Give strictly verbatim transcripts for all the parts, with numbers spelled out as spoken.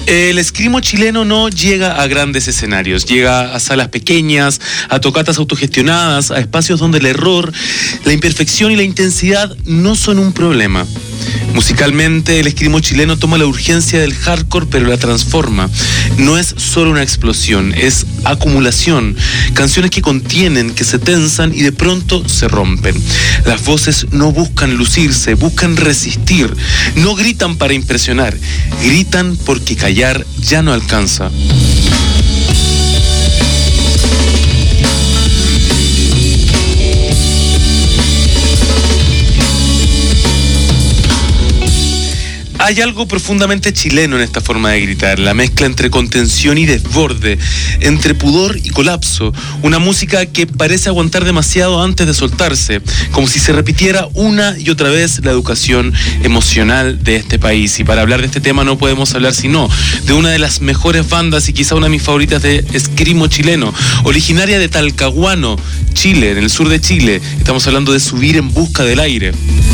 El escrimo chileno no llega a grandes escenarios, llega a salas pequeñas, a tocatas autogestionadas, a espacios donde el error, la imperfección y la intensidad no son un problema. Musicalmente, el escrimo chileno toma la urgencia del hardcore, pero la transforma. No es solo una explosión, es acumulación. Canciones que contienen, que se tensan y de pronto se rompen. Las voces no buscan lucirse, buscan resistir. No gritan para impresionar, gritan porque callar ya no alcanza. Hay algo profundamente chileno en esta forma de gritar, la mezcla entre contención y desborde, entre pudor y colapso, una música que parece aguantar demasiado antes de soltarse, como si se repitiera una y otra vez la educación emocional de este país. Y para hablar de este tema no podemos hablar sino de una de las mejores bandas y quizá una de mis favoritas de escrimo chileno, originaria de Talcahuano, Chile, en el sur de Chile. Estamos hablando de Subir en Busca del Aire.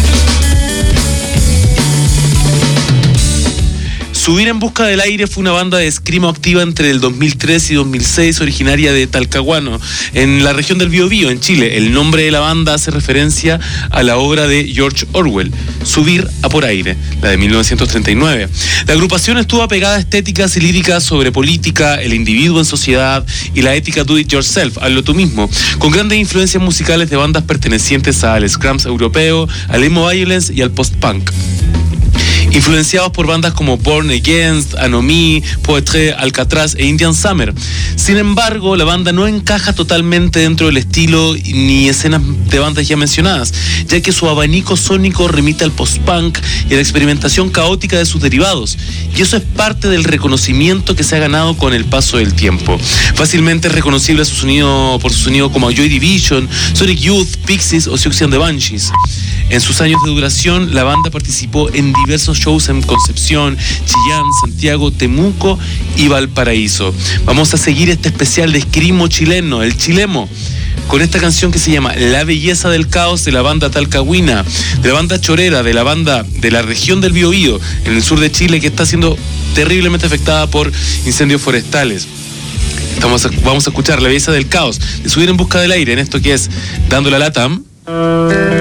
Subir en Busca del Aire fue una banda de escrimo activa entre el dos mil tres y dos mil seis, originaria de Talcahuano, en la región del Biobío, en Chile. El nombre de la banda hace referencia a la obra de George Orwell, Subir a por aire, la de mil novecientos treinta y nueve. La agrupación estuvo apegada a estéticas y líricas sobre política, el individuo en sociedad y la ética do it yourself, hazlo tú mismo, con grandes influencias musicales de bandas pertenecientes al scrums europeo, al emo violence y al post-punk. Influenciados por bandas como Born Against, Anomie, Poetry, Alcatraz e Indian Summer. Sin embargo, la banda no encaja totalmente dentro del estilo ni escenas de bandas ya mencionadas, ya que su abanico sónico remite al post-punk y a la experimentación caótica de sus derivados, y eso es parte del reconocimiento que se ha ganado con el paso del tiempo. Fácilmente es reconocible su sonido, por su sonido como Joy Division, Sonic Youth, Pixies o Siouxsie and the Banshees. En sus años de duración, la banda participó en diversos shows en Concepción, Chillán, Santiago, Temuco y Valparaíso. Vamos a seguir este especial de escrimo chileno, el Chilemo, con esta canción que se llama La Belleza del Caos, de la banda talcahuina, de la banda chorera, de la banda de la región del Biobío, en el sur de Chile, que está siendo terriblemente afectada por incendios forestales. Estamos a, vamos a escuchar La Belleza del Caos, de Subir en Busca del Aire, en esto que es Dando la Lata.